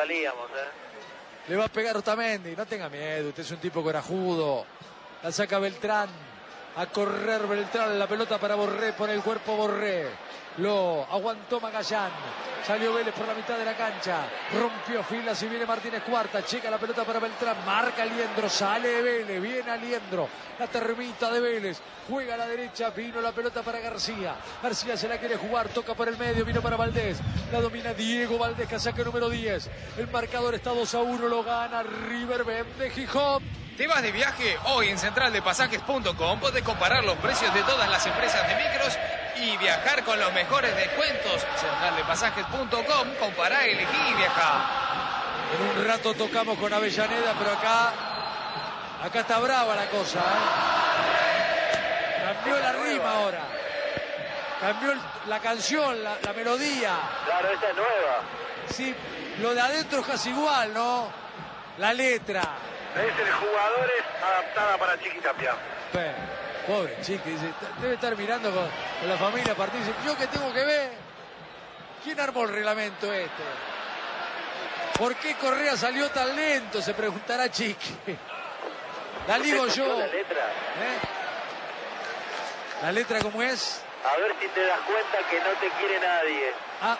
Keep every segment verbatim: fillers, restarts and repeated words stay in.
salíamos, ¿eh? Le va a pegar Otamendi, no tenga miedo, usted es un tipo corajudo. La saca Beltrán, a correr Beltrán, la pelota para Borré, por el cuerpo Borré. Lo aguantó Magallán, salió Vélez por la mitad de la cancha, rompió filas y viene Martínez Cuarta, checa la pelota para Beltrán, marca Aliendro, sale de Vélez, viene Aliendro, la termita de Vélez, juega a la derecha, vino la pelota para García, García se la quiere jugar, toca por el medio, vino para Valdés, la domina Diego Valdés, casaca número diez, el marcador está dos a uno, lo gana River de Gijón. ¿Te vas de viaje? Hoy en central de pasajes punto com podés comparar los precios de todas las empresas de micros y viajar con los mejores descuentos. central de pasajes punto com, compará, elegí y viajá. En un rato tocamos con Avellaneda, pero acá, acá está brava la cosa, ¿eh? Cambió la rima ahora. Cambió el, la canción, la, la melodía. Claro, esa es nueva. Sí, lo de adentro es casi igual, ¿no? La letra. Es el Jugadores adaptada para Chiqui Tapia. Bueno, pobre Chiqui, dice, debe estar mirando con, con la familia partida. Dice, ¿yo qué tengo que ver? ¿Quién armó el reglamento este? ¿Por qué Correa salió tan lento? Se preguntará Chiqui. La digo yo. ¿La letra? ¿Eh? ¿La letra cómo es? A ver si te das cuenta que no te quiere nadie. Ah.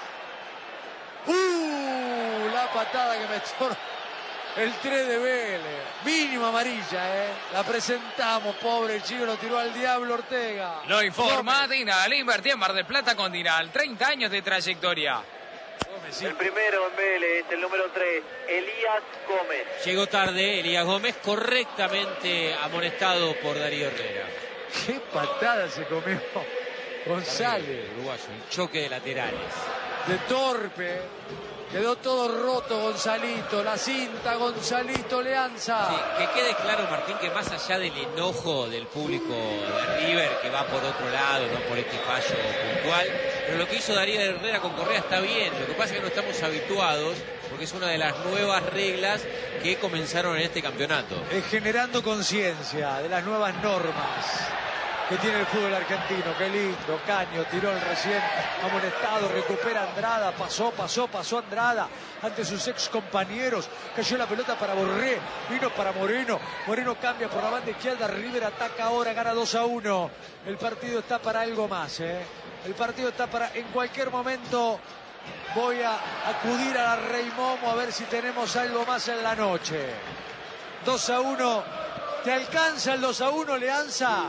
¡Uh! La patada que metió el tres de Vélez. Mínimo amarilla, ¿eh? La presentamos, pobre chico, lo tiró al diablo Ortega. Lo informa Gómez. Dinal, invertí en Mar del Plata con Dinal, treinta años de trayectoria. Gómez, sí. El primero en Vélez, el número tres, Elías Gómez. Llegó tarde Elías Gómez, correctamente amonestado por Darío Herrera. Qué patada se comió González. Uruguayo, un choque de laterales. De torpe. Quedó todo roto Gonzalito. La cinta Gonzalito Leanza. Sí, que quede claro, Martín, que más allá del enojo del público de River, que va por otro lado, no por este fallo puntual, pero lo que hizo Darío Herrera con Correa está bien. Lo que pasa es que no estamos habituados, porque es una de las nuevas reglas que comenzaron en este campeonato. Es generando conciencia de las nuevas normas que tiene el fútbol argentino. Qué lindo, Caño tiró el recién amonestado, recupera Andrada, pasó, pasó, pasó Andrada ante sus ex compañeros, cayó la pelota para Borré, vino para Moreno, Moreno cambia por la banda izquierda, River ataca ahora, gana dos a uno, el partido está para algo más, ¿eh? El partido está para, en cualquier momento voy a acudir a la Rey Momo a ver si tenemos algo más en la noche. dos a uno, ¿te alcanza el dos a uno, Leanza?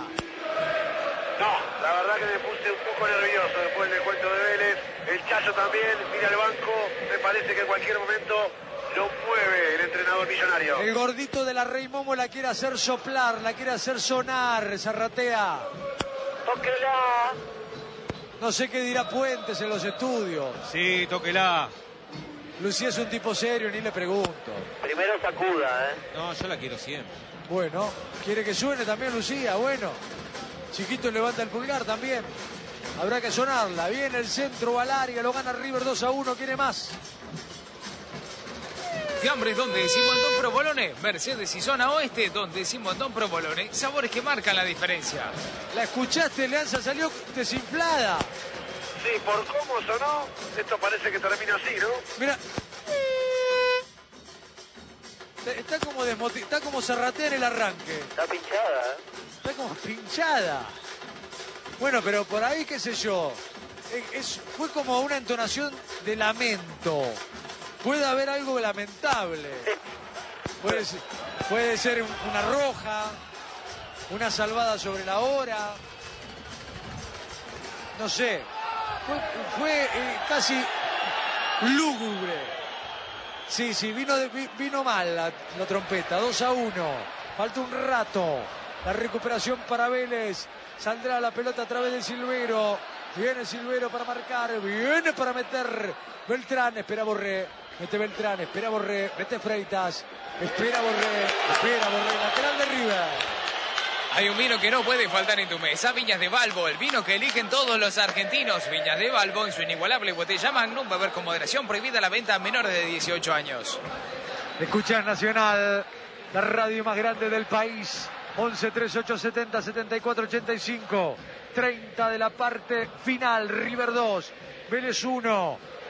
No, la verdad que me puse un poco nervioso después del cuento de Vélez. El Chayo también, mira el banco. Me parece que en cualquier momento lo mueve el entrenador millonario. El gordito de la Rey Momo la quiere hacer soplar, la quiere hacer sonar, Zarratea. tóquela. No sé qué dirá Puentes en los estudios. Sí, tóquela. Lucía es un tipo serio, ni le pregunto. Primero sacuda, ¿eh? No, yo la quiero siempre. Bueno, quiere que suene también Lucía, bueno. Chiquito levanta el pulgar también. Habrá que sonarla. Viene el centro al área, lo gana River dos a uno, quiere más. Fiambres donde decimos Don Provolone, Mercedes y zona oeste donde decimos Don Provolone, sabores que marcan la diferencia. ¿La escuchaste, Leanza? Salió desinflada. Sí, por cómo sonó, esto parece que termina así, ¿no? Mira. Está como desmoti... está como Zarratea en el arranque. Está pinchada, ¿eh? Está como pinchada. Bueno, pero por ahí, qué sé yo. Es, fue como una entonación de lamento. Puede haber algo lamentable. Puede ser, puede ser una roja, una salvada sobre la hora. No sé. Fue, fue eh, casi lúgubre. Sí, sí, vino, de, vino mal la, la trompeta. dos a uno. Falta un rato. La recuperación para Vélez. Saldrá la pelota a través de Silvero. Viene Silvero para marcar. Viene para meter Beltrán. Espera Borré. Mete Beltrán. Espera Borré. Mete Freitas. Espera Borré. Espera Borré. Lateral de River. Hay un vino que no puede faltar en tu mesa, Viñas de Balbo, el vino que eligen todos los argentinos. Viñas de Balbo, en su inigualable botella Magnum, beber con moderación, prohibida la venta a menores de dieciocho años. Escuchas Nacional, la radio más grande del país. once, treinta y ocho, setenta, setenta y cuatro, ochenta y cinco. treinta de la parte final. River dos, Vélez uno.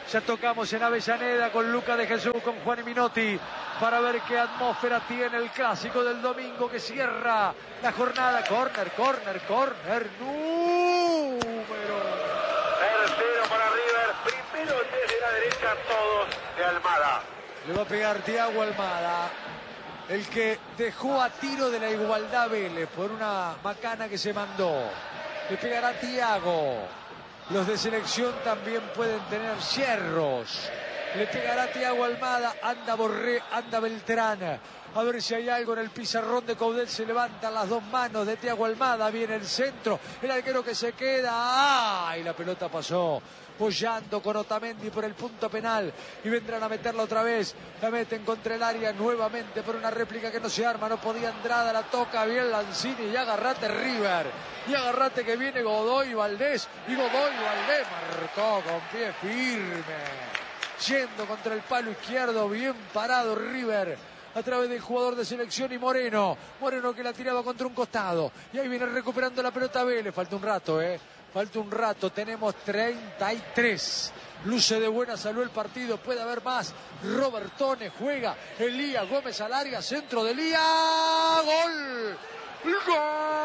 Ya tocamos en Avellaneda con Luca de Jesús, con Juan y Minotti, para ver qué atmósfera tiene el clásico del domingo que cierra la jornada. Corner, corner, corner, número. Tercero para River, primero desde la derecha, todos de Almada. Le va a pegar Thiago Almada, el que dejó a tiro de la igualdad Vélez por una macana que se mandó. Le pegará Thiago. Los de selección también pueden tener hierros. Le pegará Thiago Almada, anda Borré, anda Beltrán. A ver si hay algo en el pizarrón de Coudet. Se levantan las dos manos de Thiago Almada. Viene el centro, el arquero que se queda. ¡Ay! La pelota pasó bollando con Otamendi por el punto penal. Y vendrán a meterla otra vez. La meten contra el área nuevamente por una réplica que no se arma. No podía Andrada, la toca bien Lanzini. Y agarrate River. Y agarrate que viene Godoy Valdés. Y Godoy Valdés marcó con pie firme. Yendo contra el palo izquierdo, bien parado River, a través del jugador de selección y Moreno. Moreno que la tiraba contra un costado. Y ahí viene recuperando la pelota Vélez. Falta un rato, ¿eh? Falta un rato. Tenemos treinta y tres. Luce de buena salud el partido. Puede haber más. Robertone juega. Elías Gómez al área. Centro de Elías. ¡Gol! ¡Gol!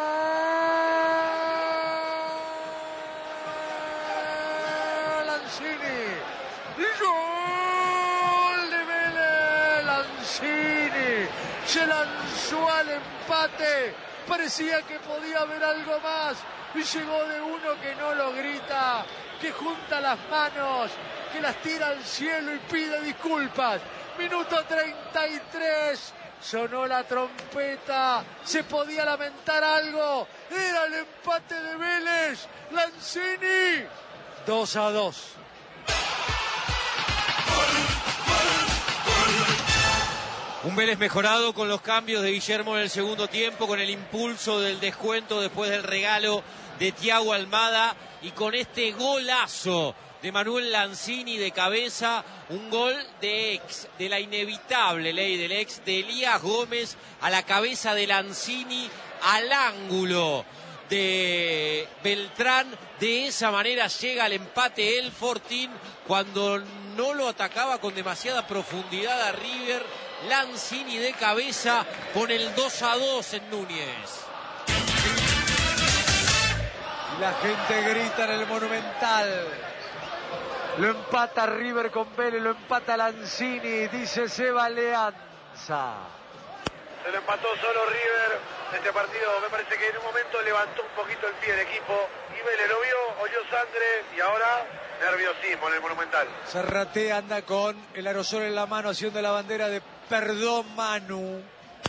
Lanzini. ¡Gol de Vélez! Lanzini se lanzó al empate. Parecía que podía haber algo más. Y llegó de uno que no lo grita, que junta las manos, que las tira al cielo y pide disculpas. Minuto treinta y tres. Sonó la trompeta. Se podía lamentar algo. Era el empate de Vélez. Lanzini. dos a dos. Un Vélez mejorado con los cambios de Guillermo en el segundo tiempo, con el impulso del descuento después del regalo de Thiago Almada y con este golazo de Manuel Lanzini de cabeza, un gol de ex, de la inevitable ley del ex, de Elías Gómez a la cabeza de Lanzini al ángulo de Beltrán. De esa manera llega al empate el Fortín cuando no lo atacaba con demasiada profundidad a River. Lanzini de cabeza con el dos a dos en Núñez. La gente grita en el Monumental. Lo empata River con Vélez, lo empata Lanzini, dice Seba Leanza. Se lo empató solo River. Este partido me parece que en un momento levantó un poquito el pie del equipo. Y Vélez lo vio, oyó sangre y ahora nerviosismo en el Monumental. Zarratea anda con el aerosol en la mano haciendo la bandera de perdón Manu.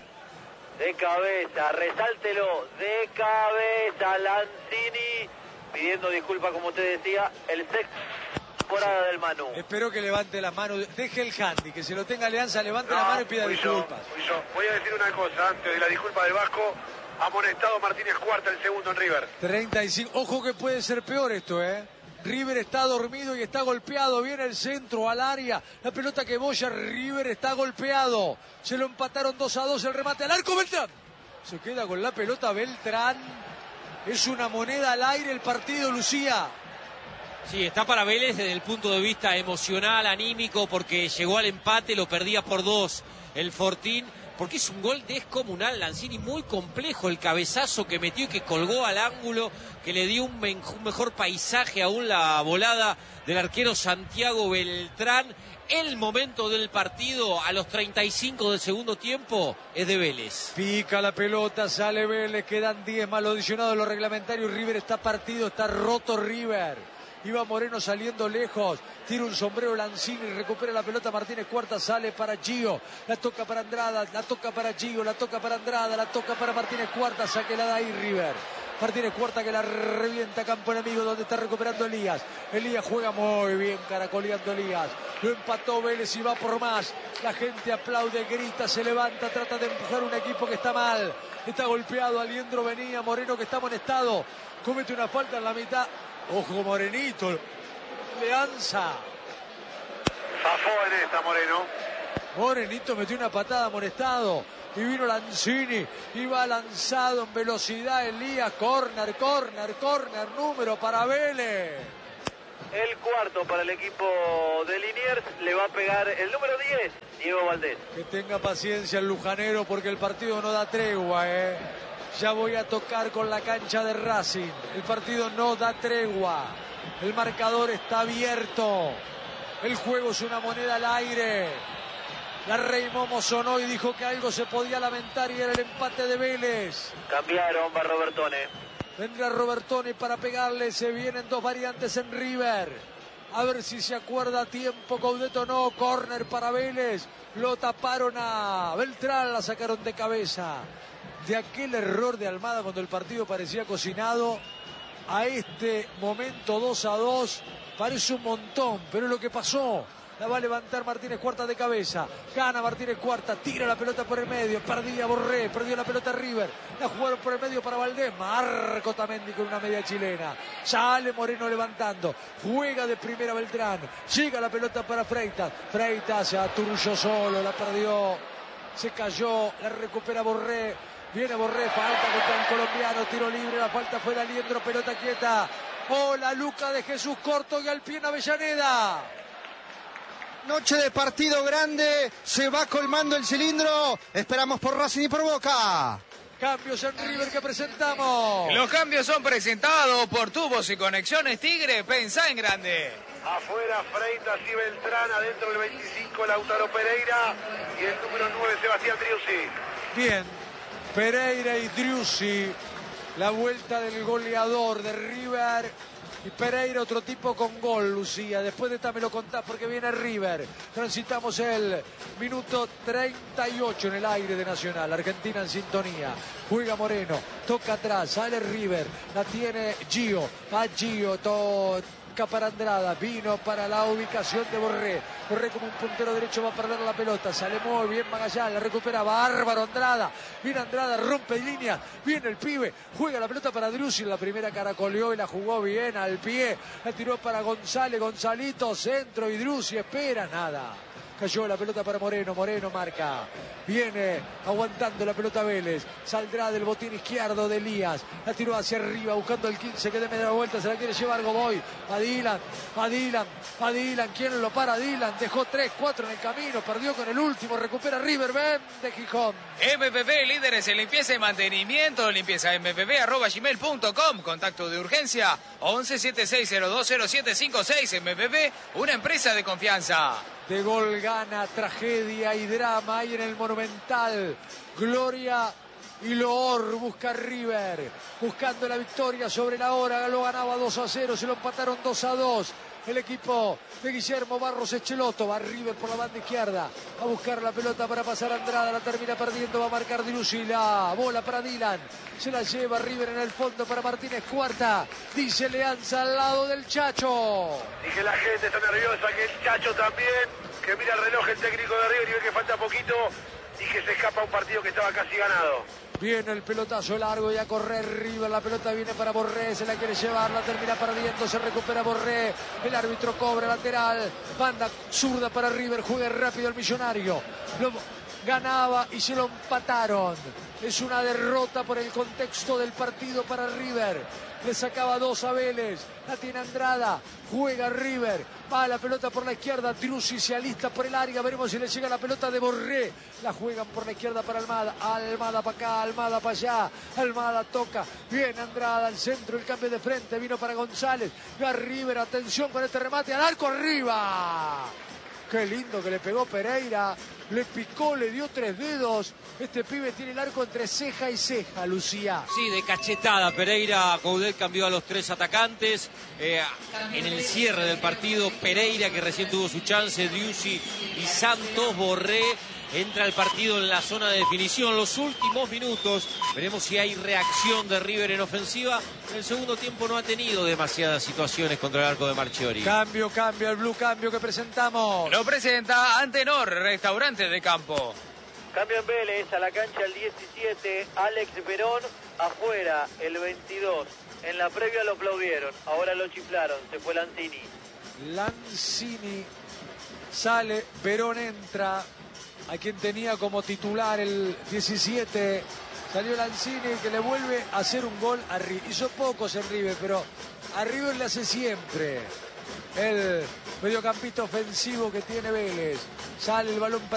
De cabeza, resáltelo, de cabeza Lanzini, pidiendo disculpas como usted decía, el sexto temporada del Manu. Espero que levante la mano, deje el handy, que se lo tenga Alianza, levante No, la mano y pida fui disculpas. Yo, fui yo. Voy a decir una cosa antes de la disculpa del Vasco. Amonestado Martínez Cuarta, el segundo en River. treinta y cinco, ojo que puede ser peor esto, ¿eh? River está dormido y está golpeado. Viene el centro al área. La pelota que boya. River está golpeado. Se lo empataron dos a dos. El remate al arco. Beltrán. Se queda con la pelota Beltrán. Es una moneda al aire el partido, Lucía. Sí, está para Vélez desde el punto de vista emocional, anímico, porque llegó al empate, lo perdía por dos el Fortín. Porque es un gol descomunal, Lanzini, muy complejo el cabezazo que metió y que colgó al ángulo, que le dio un, men, un mejor paisaje aún la volada del arquero Santiago Beltrán. El momento del partido a los treinta y cinco del segundo tiempo es de Vélez. Pica la pelota, sale Vélez, quedan diez más lo adicionado de los reglamentarios. River está partido, está roto River. Iba Moreno saliendo lejos, tira un sombrero Lanzini, recupera la pelota Martínez Cuarta, sale para Gio, la toca para Andrada, la toca para Gio, la toca para Andrada, la toca para Martínez Cuarta, sáquela de ahí River. Martínez Cuarta que la revienta campo enemigo donde está recuperando Elías. Elías juega muy bien, caracoleando Elías. Lo empató Vélez y va por más. La gente aplaude, grita, se levanta, trata de empujar un equipo que está mal. Está golpeado, Aliendro venía, Moreno que está amonestado. Comete una falta en la mitad. Ojo Morenito, Leanza. Zafó en esta Moreno. Morenito metió una patada amonestado. Y vino Lanzini, iba lanzado en velocidad Elías, córner, córner, córner, número para Vélez. el cuarto para el equipo de Liniers. Le va a pegar el número diez, Diego Valdés. Que tenga paciencia el lujanero porque el partido no da tregua, ¿eh? Ya voy a tocar con la cancha de Racing. El partido no da tregua. El marcador está abierto. El juego es una moneda al aire. La Rey Momo sonó y dijo que algo se podía lamentar y era el empate de Vélez. Cambiaron, va Robertone. Vendrá Robertone para pegarle. Se vienen dos variantes en River. A ver si se acuerda a tiempo. Coudet no. Córner para Vélez. Lo taparon a Beltrán. La sacaron de cabeza. De aquel error de Almada cuando el partido parecía cocinado a este momento dos a dos parece un montón, pero es lo que pasó. La va a levantar Martínez Cuarta de cabeza. Gana Martínez Cuarta, tira la pelota por el medio. Perdía Borré, perdió la pelota River. La jugaron por el medio para Valdés. Marco Tamendi con una media chilena. Sale Moreno levantando. Juega de primera Beltrán. Llega la pelota para Freitas. Freitas se aturulló solo, la perdió. Se cayó, la recupera Borré. Viene Borré, falta contra el colombiano. Tiro libre, la falta fue de Aliendro. Pelota quieta. Hola, Luca de Jesús Corto y al pie en Avellaneda. Noche de partido grande, se va colmando el cilindro, esperamos por Racing y por Boca. Cambios en River que presentamos. Los cambios son presentados por Tubos y Conexiones Tigre, pensá en grande. Afuera Freitas y Beltrán, adentro el veinticinco Lautaro Pereira y el número nueve Sebastián Driussi. Bien, Pereira y Driussi, la vuelta del goleador de River. Y Pereira, otro tipo con gol, Lucía. Después de esta me lo contás porque viene River. Transitamos el minuto treinta y ocho en el aire de Nacional. Argentina en sintonía. Juega Moreno, toca atrás, sale River. La tiene Gio. Va Gio, toca para Andrada. Vino para la ubicación de Borré. Borré como un puntero derecho va a perder la pelota. Sale muy bien Magallanes, la recupera bárbaro Andrada. Viene Andrada, rompe línea. Viene el pibe, juega la pelota para Driussi. La primera caracoleó y la jugó bien al pie. La tiró para González, Gonzalito, centro y Driussi espera nada. Cayó la pelota para Moreno, Moreno marca. Viene aguantando la pelota Vélez. Saldrá del botín izquierdo de Elías. La tiró hacia arriba buscando el quince que de media vuelta. Se la quiere llevar Godoy. A Dylan, a Dylan, a Dylan. ¿Quién lo para? Dylan. Dejó tres, cuatro en el camino. Perdió con el último. Recupera River. Ven de Gijón. M P P, líderes en limpieza y mantenimiento. Limpieza m p p arroba gmail punto com. Contacto de urgencia once setenta y seis cero dos cero siete cinco seis. M P P, una empresa de confianza. De gol gana, tragedia y drama ahí en el Monumental. Gloria y loor busca River, buscando la victoria sobre la hora. Lo ganaba dos a cero, se lo empataron dos a dos. El equipo de Guillermo Barros Echeloto. Va River por la banda izquierda a buscar la pelota para pasar a Andrada. La termina perdiendo, va a marcar Driussi. La bola para Dylan. Se la lleva River en el fondo para Martínez Cuarta. Dice Leanza al lado del Chacho. Y que la gente está nerviosa, que el Chacho también. Que mira el reloj el técnico de River y ve que falta poquito. Y que se escapa un partido que estaba casi ganado. Viene el pelotazo largo y a correr River. La pelota viene para Borré. Se la quiere llevar. La termina perdiendo. Se recupera Borré. El árbitro cobra lateral. Banda zurda para River. Juega rápido el Millonario. Lo ganaba y se lo empataron. Es una derrota por el contexto del partido para River. Le sacaba dos a Vélez. La tiene Andrada. Juega River. Va la pelota por la izquierda. Driussi se alista por el área. Veremos si le llega la pelota de Borré. La juegan por la izquierda para Almada. Almada para acá. Almada para allá. Almada toca. Viene Andrada al centro. El cambio de frente. Vino para González. Va River. Atención con este remate. Al arco arriba. Qué lindo que le pegó Pereira. Le picó, le dio tres dedos. Este pibe tiene el arco entre ceja y ceja, Lucía. Sí, de cachetada. Pereira, Coudet cambió a los tres atacantes. Eh, en el cierre del partido, Pereira, que recién tuvo su chance, Driussi y Santos. Borré entra al partido en la zona de definición. Los últimos minutos, veremos si hay reacción de River en ofensiva. En el segundo tiempo no ha tenido demasiadas situaciones contra el arco de Marchiori. Cambio, cambio, el blue cambio que presentamos. Lo presenta Antenor, restaurante de campo. Cambio en Vélez, a la cancha el diecisiete, Alex Verón, afuera el veintidós. En la previa lo aplaudieron, ahora lo chiflaron, se fue Lanzini. Lanzini sale, Verón entra. A quien tenía como titular el diecisiete, salió Lanzini, que le vuelve a hacer un gol a River. Hizo pocos en River, pero a River le hace siempre. el mediocampista ofensivo que tiene Vélez. Sale el balón perdido.